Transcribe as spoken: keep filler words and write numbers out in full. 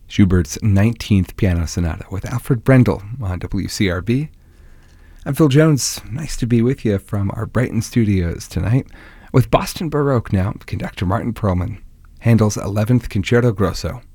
Schubert's nineteenth Piano Sonata with Alfred Brendel on W C R B. I'm Phil Jones. Nice to be with you from our Brighton studios tonight. With Boston Baroque now, conductor Martin Perlman, Handel's eleventh Concerto Grosso,